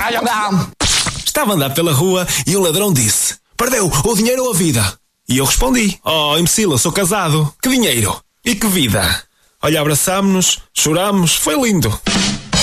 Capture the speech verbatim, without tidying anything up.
Estava a andar pela rua e um ladrão disse: perdeu o dinheiro ou a vida? E eu respondi: oh, imbecil, eu sou casado. Que dinheiro? E que vida? Olha, abraçámo-nos, chorámos, foi lindo.